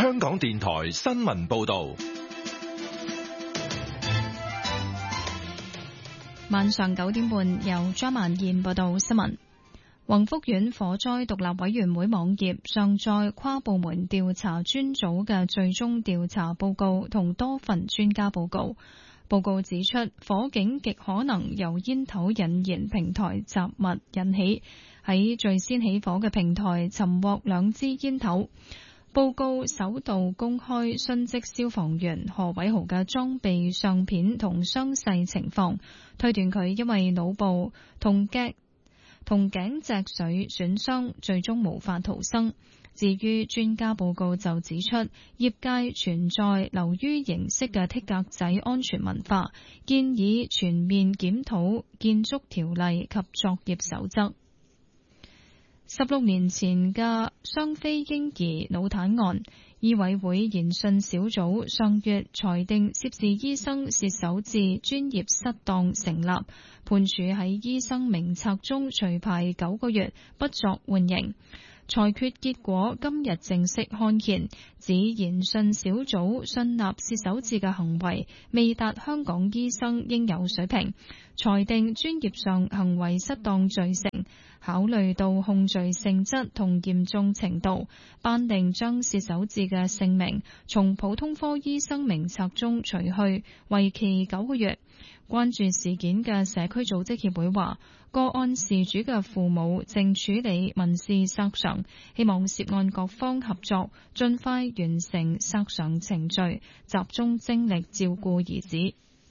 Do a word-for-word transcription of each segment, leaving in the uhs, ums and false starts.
香港電台新聞報道。 晚上九點半，由張曼燕報道新聞。宏福苑火災獨立委員會網頁上載跨部門調查專組嘅最終調查報告同多份專家報告。報告指出，火警極可能由煙頭引燃平台雜物引起，喺最先起火嘅平台尋獲兩支煙頭。報告首度公開殉職消防員何偉豪嘅裝備相片同傷勢情況，推斷佢因為腦部同頸同頸脊髓損傷，最終無法逃生。至於專家報告就指出，業界存在流於形式嘅剔格仔安全文化，建議全面檢討建築條例及作業守則。十六年前嘅雙非嬰兒腦癱案，醫委會研訊小組上月裁定涉事醫生涉手自專業失當成立，判處喺醫生名冊中除牌九個月，不作緩刑。裁決結果今日正式刊憲，指研訊小組信納薛守志嘅行為未達香港醫生應有水平，裁定專業上行為失當罪成，考慮到控罪性質同嚴重程度，頒令將薛守志嘅姓名從普通科醫生名冊中除去，為期九個月。關注事件嘅社區組織協會話，個案事主嘅父母正處理民事索償，希望涉案各方合作，盡快完成索償程序，集中精力照顧兒子。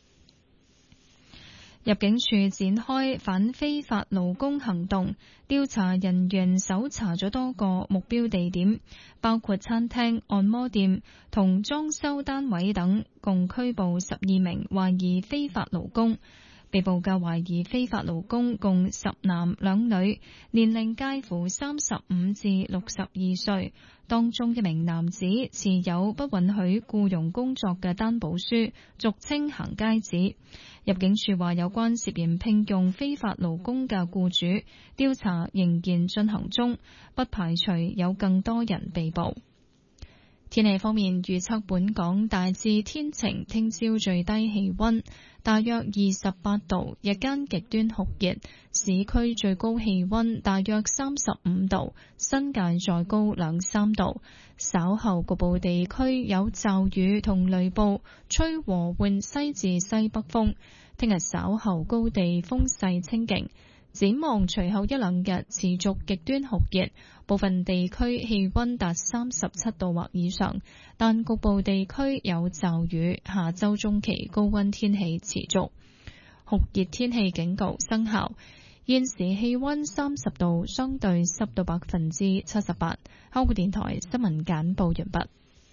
入境處展開反非法勞工行動，調查人員搜查咗多個目標地點，包括餐廳、按摩店同裝修單位等，共拘捕十二名懷疑非法勞工。被捕嘅懷疑非法勞工共十男兩女，年齡介乎三十五至六十二歲。當中一名男子持有不允許僱傭工作嘅擔保書，俗稱行街紙。入境處話，有關涉嫌聘用非法勞工嘅僱主，調查仍然進行中，不排除有更多人被捕。天氣方面，預測本港大致天晴，聽朝最低氣溫大約二十八度，日間極端酷熱，市區最高氣溫大約三十五度，新界再高兩三度。稍後局部地區有驟雨同雷暴，吹和緩西至西北風。聽日稍後高地風勢清勁。展望隨後一兩日持續極端酷熱，部分地區氣溫達三十七度或以上，但局部地區有驟雨。下周中期高溫天氣持續，酷熱天氣警告生效。現時氣溫三十度，相對濕度百分之七十八。香港電台新聞簡報完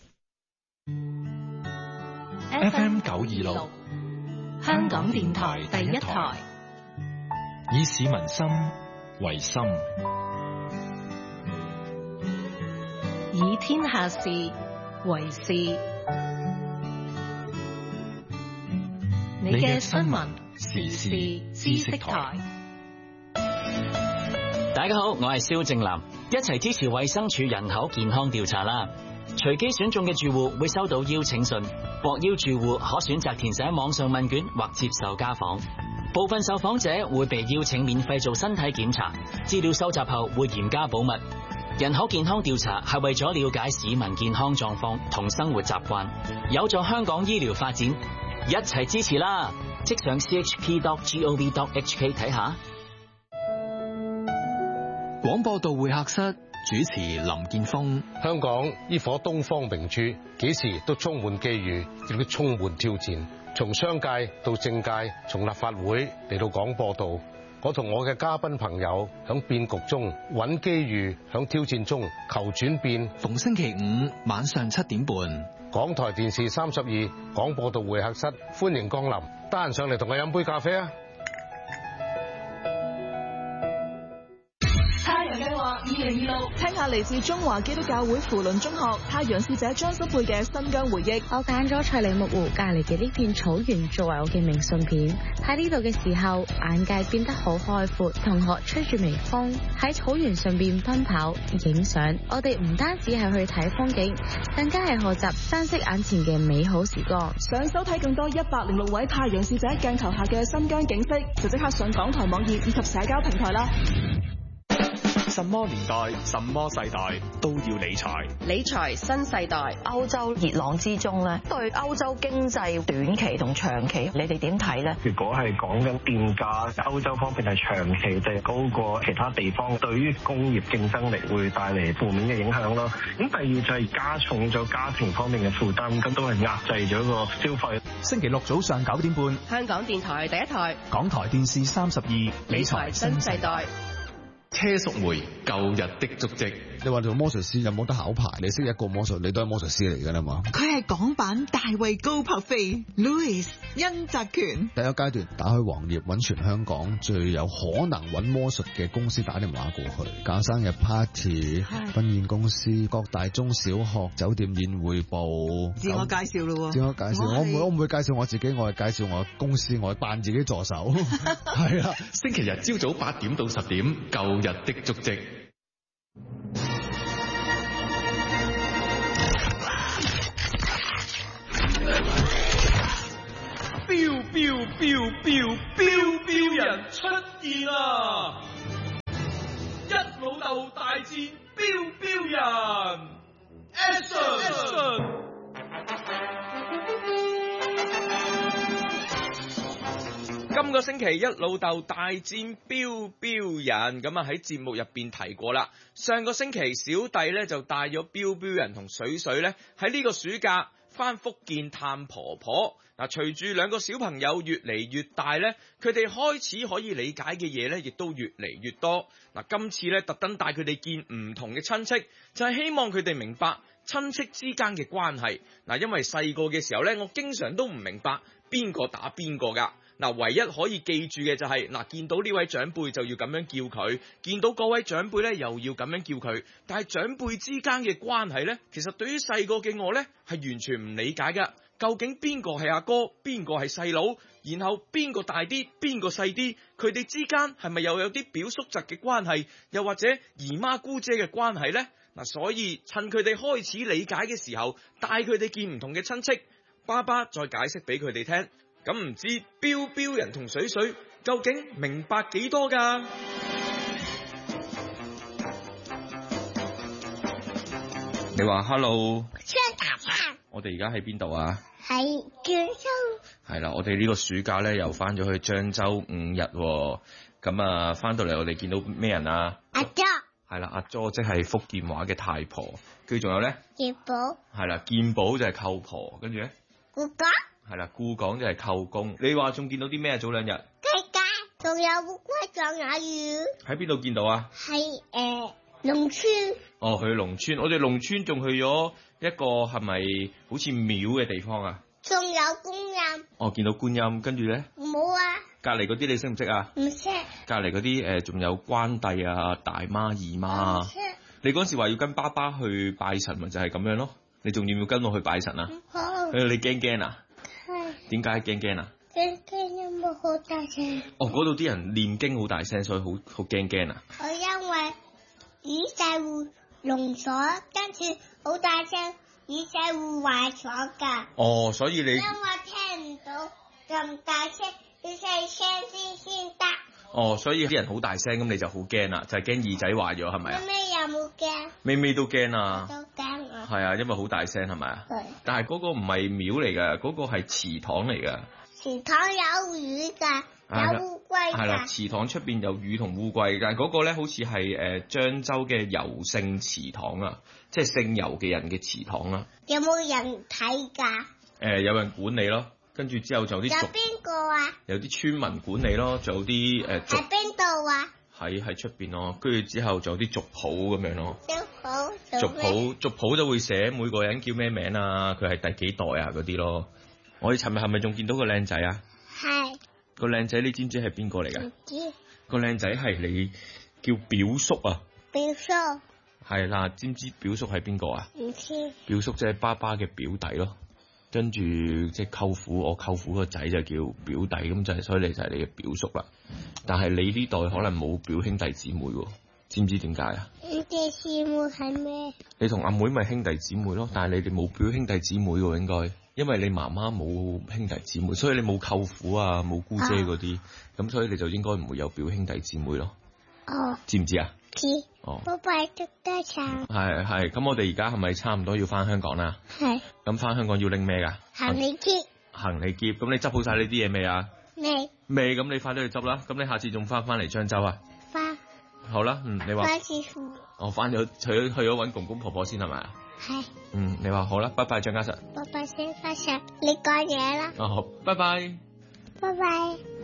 畢。F M 九二六， 香港電台第一台。 以市民心為心， 以天下事為事。你嘅新聞時事知識台。 大家好，我係蕭正楠，一齊支持衛生署人口健康調查啦！隨機選中嘅住戶會收到邀請信，獲邀住戶可選擇填寫網上問卷或接受家訪。部分受訪者會被邀請免費做身體檢查，資料收集後會嚴加保密。人口健康調查係為咗了解市民健康狀況同生活習慣，有助香港醫療發展，一齊支持啦！即上 c h p dot gov dot h k 睇下。 廣播道會客室主持林建峰。 香港呢顆東方明珠，幾時都充滿機遇，亦都充滿挑戰。從商界到政界，從立法會嚟到廣播道，我同我嘅嘉賓朋友響變局中揾機遇，響挑戰中求轉變。 逢星期五晚上七點半， 港台電視三十二廣播道會客室，歡迎光臨，得閒上嚟同我飲杯咖啡啊！ 太陽計劃二零二六聽下嚟自中華基督教會扶輪中學太陽使者張心佩嘅新疆回憶。 我揀咗翠梨木湖隔離嘅呢片草原作為我嘅明信片。喺呢度嘅時候，眼界變得好開闊。同學吹住微風喺草原上邊奔跑影相。我哋唔單止係去睇風景，更加係學習珍惜眼前嘅美好時光。 想收睇更多一百零六位太陽使者鏡頭下嘅新疆景色，就即刻上港台網頁以及社交平台啦。 什麼年代、什麼世代都要理財。 理財新世代， 歐洲熱浪之中咧，對歐洲經濟短期同長期，你哋點睇咧？ 如果係講緊電價，歐洲方面係長期就係高過其他地方，對於工業競爭力會帶嚟負面嘅影響咯。咁第二就係加重咗家庭方面嘅負擔，咁都係壓制咗個消費。 星期六早上九點半， 香港電台第一台， 港台電視三十二， 理財新世代。 車淑梅舊日的足跡。 你話做魔術師有冇得考牌？你識一個魔術，你都係魔術師嚟㗎啦嘛。 佢係港版大衛高柏飛 Louis 甄澤權。 第一階段打開黃頁揾全香港最有可能揾魔術嘅公司打電話過去，搞生日 party、婚宴公司、各大中小學、酒店宴會部。 自我介紹咯喎。 自我介紹，我唔會我唔會介紹我自己，我係介紹我公司，我係扮自己助手。係啊， 星期日朝早八點到十點，舊日的足跡。 飆飆飆飆飆飆人出現啦！一老豆大戰飆飆人 ，Action！今個星期一老豆大戰飆飆人，咁啊喺節目入邊提過啦。上個星期小弟咧就帶咗飆飆人同水水咧喺呢個暑假返福建探婆婆。嗱，隨住兩個小朋友越嚟越大咧，佢哋開始可以理解嘅嘢咧，亦都越嚟越多。嗱，今次咧特登帶佢哋見唔同嘅親戚，就係希望佢哋明白親戚之間嘅關係。嗱，因為細個嘅時候咧，我經常都唔明白邊個打邊個㗎。嗱，唯一可以記住嘅就係，嗱，見到呢位長輩就要咁樣叫佢，見到嗰位長輩咧又要咁樣叫佢。但係長輩之間嘅關係咧，其實對於細個嘅我咧係完全唔理解㗎。究竟邊個係阿哥，邊個係細佬，然後邊個大啲，邊個細啲，佢哋之間係咪又有啲表叔侄嘅關係，又或者姨媽姑姐嘅關係呢？嗱，所以趁佢哋開始理解嘅時候，帶佢哋見唔同嘅親戚，爸爸再解釋俾佢哋聽。咁唔知飆飆人同水水究竟明白幾多㗎？你話 hello。我哋而家喺邊度啊？ 喺漳州。 係啦，我哋呢個暑假咧又翻咗去漳州五日，咁啊翻到嚟我哋見到咩人啊？ 阿佐。 係啦，阿佐即係福建話嘅太婆，跟住仲有咧？ 健寶。 係啦，健寶就係舅婆，跟住咧？ 姑哥。 係啦，姑講就係舅公。你話仲見到啲咩啊？早兩日。 雞雞，仲有烏龜，仲有魚。 喺邊度見到啊？ 喺誒農村。 哦，去農村，我哋農村仲去咗一個係咪好似廟嘅地方啊？ 仲有觀音。 哦，見到觀音，跟住咧？ 冇啊。 隔離嗰啲你識唔識啊？ 唔識。 隔離嗰啲誒仲有關帝啊、大媽、二媽啊。唔識。你嗰時話要跟爸爸去拜神，咪就係咁樣咯？你仲要唔要跟我去拜神啊？ 好。 誒，你驚驚啊？ 係。 點解驚驚啊？ 驚驚因為好大聲。 哦，嗰度啲人念經好大聲，所以好好驚驚啊！ 我因為耳仔會聾咗，跟住好大聲，耳仔會壞咗㗎。 哦，所以你因為聽唔到咁大聲，要細聲啲先得。 哦，所以啲人好大聲，咁你就好驚啦，就係驚耳仔壞咗，係咪啊？ 咩有冇驚？ 咪咪都驚啊！ 都驚啊！ 係啊，因為好大聲，係咪啊？ 對。 但係嗰個唔係廟嚟㗎，嗰個係祠堂嚟㗎。 祠堂有魚㗎，有烏龜㗎。 係啦，祠堂出邊有魚同烏龜，但係嗰個咧好似係誒漳州嘅游聖祠堂啊，即係姓游嘅人嘅祠堂啊。 有冇人睇㗎？ 誒，有人管理咯，跟住之後就有啲有邊個啊？ 有啲村民管理咯，仲有啲誒族。 喺邊度啊？ 喺喺出邊咯，跟住之後就有啲族譜咁樣咯。 族譜族譜族譜就會寫每個人叫咩名啊，佢係第幾代啊嗰啲咯。我哋尋日係咪仲見到個靚仔啊？ 係。 個靚仔你知唔知係邊個嚟㗎？ 唔知。 個靚仔係你叫表叔啊。 表叔。 係啦，知唔知表叔係邊個啊？ 唔知。 表叔即係爸爸嘅表弟咯，跟住即係舅父，我舅父個仔就叫表弟，咁就係所以你就係你嘅表叔啦。但係你呢代可能冇表兄弟姊妹喎，知唔知點解啊？ 兄弟姊妹係咩？ 你同阿妹咪兄弟姊妹咯，但係你哋冇表兄弟姊妹喎，應該，因為你媽媽冇兄弟姊妹，所以你冇舅父啊，冇姑姐嗰啲，咁、啊、所以你就應該唔會有表兄弟姊妹咯。 哦， 知唔知啊？ 知。 哦， 拜拜，祝得長。 係係，咁我哋而家係咪差唔多要翻香港啦？ 係。 咁翻香港要拎咩噶？ 行李篋。 行李篋，咁你執好晒呢啲嘢未啊？ 未。 未，咁你快啲去執啦。咁你下次仲翻翻嚟漳州啊？ 翻。 好啦，嗯，你話。 翻師傅。 我翻咗去咗去咗搵公公婆婆先係咪啊？ 係。 嗯，你話好啦，拜拜，張家實。 拜拜，張家實，你講嘢啦。 哦，好，拜拜。 拜拜。